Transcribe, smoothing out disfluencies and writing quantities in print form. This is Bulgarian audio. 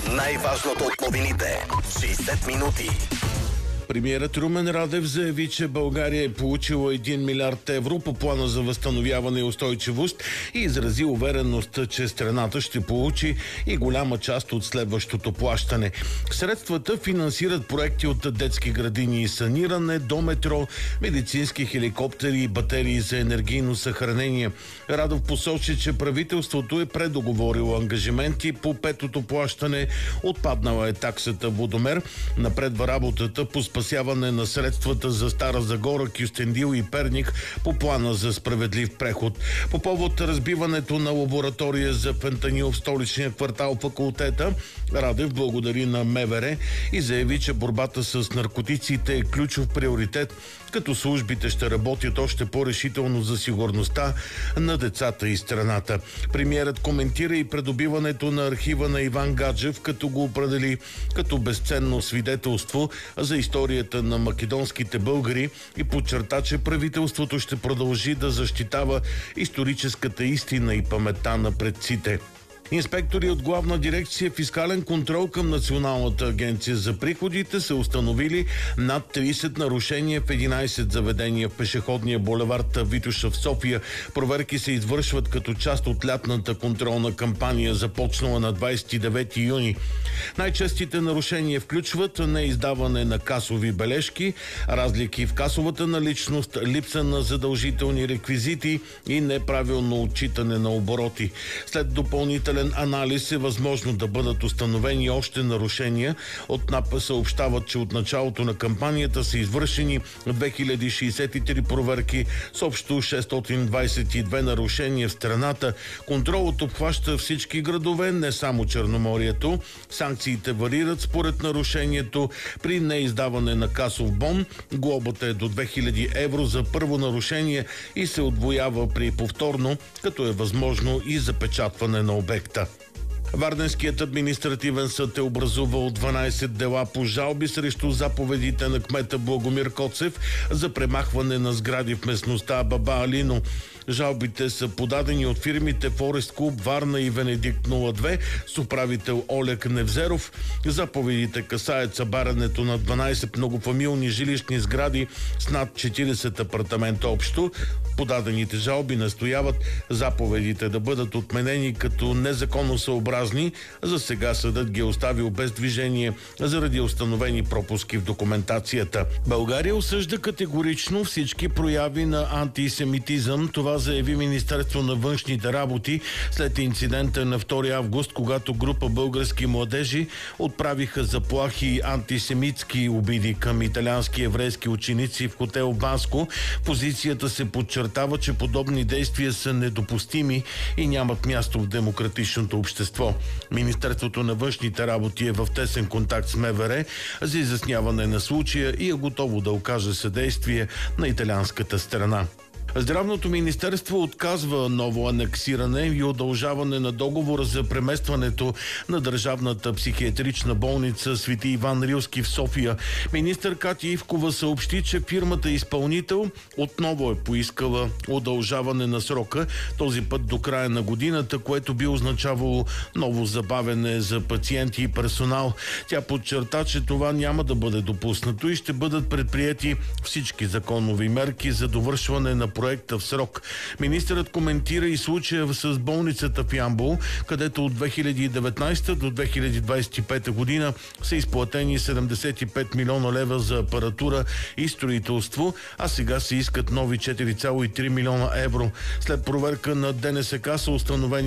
Най-важното от новините. 60 минути. Премиерът Румен Радев заяви, че България е получила 1 милиард евро по плана за възстановяване и устойчивост и изрази увереност, че страната ще получи и голяма част от следващото плащане. Средствата финансират проекти от детски градини и саниране до метро, медицински хеликоптери и батерии за енергийно съхранение. Радев посочи, че правителството е предоговорило ангажименти по петото плащане. Отпаднала е таксата водомер. Напредва работата по спасяване на средствата за Стара Загора, Кюстендил и Перник по плана за справедлив преход. По повод разбиването на лаборатория за фентанил в столичния квартал Факултета, Радев благодари на МВР и заяви, че борбата с наркотиците е ключов приоритет, като службите ще работят още по-решително за сигурността на децата и страната. Премиерът коментира и придобиването на архива на Иван Гаджев, като го определи като безценно свидетелство за историята на македонските българи и подчерта, че правителството ще продължи да защитава историческата истина и паметта на предците. Инспектори от Главна дирекция фискален контрол към Националната агенция за приходите са установили над 30 нарушения в 11 заведения в пешеходния булевард Витоша в София. Проверки се извършват като част от лятната контролна кампания, започнала на 29 юни. Най-честите нарушения включват неиздаване на касови бележки, разлики в касовата наличност, липса на задължителни реквизити и неправилно отчитане на обороти. След допълнителен анализ е възможно да бъдат установени още нарушения. От НАП съобщават, че от началото на кампанията са извършени 2063 проверки с общо 622 нарушения в страната. Контролът обхваща всички градове, не само Черноморието. Санкциите варират според нарушението. При неиздаване на касов бон глобата е до 2000 евро за първо нарушение и се удвоява при повторно, като е възможно и запечатване на обекта. Варденският административен съд е образувал 12 дела по жалби срещу заповедите на кмета Благомир Коцев за премахване на сгради в местността Баба Алино. Жалбите са подадени от фирмите Форест Клуб Варна и Венедикт 02 с управител Олег Невзеров. Заповедите касаят събарянето на 12 многофамилни жилищни сгради с над 40 апартамента общо. Подадените жалби настояват заповедите да бъдат отменени като незаконосъобразни. За сега съдът ги е оставил без движение заради установени пропуски в документацията. България осъжда категорично всички прояви на антисемитизъм. Това заяви Министерство на външните работи след инцидента на 2 август, когато група български младежи отправиха заплахи и антисемитски обиди към италиански еврейски ученици в хотел Банско. Позицията се подчертава, че подобни действия са недопустими и нямат място в демократичното общество. Министерството на външните работи е в тесен контакт с МВР за изясняване на случая и е готово да окаже съдействие на италианската страна. Здравното министерство отказва ново анексиране и удължаване на договора за преместването на държавната психиатрична болница Свети Иван Рилски в София. Министър Катя Ивкова съобщи, че фирмата изпълнител отново е поискала удължаване на срока, този път до края на годината, което би означавало ново забавене за пациенти и персонал. Тя подчерта, че това няма да бъде допуснато и ще бъдат предприети всички законови мерки за довършване на проекта в срок. Министърът коментира и случая с болницата в Ямбол, където от 2019 до 2025 година са изплатени 75 милиона лева за апаратура и строителство, а сега се искат нови 4,3 милиона евро. След проверка на ДНСК са установени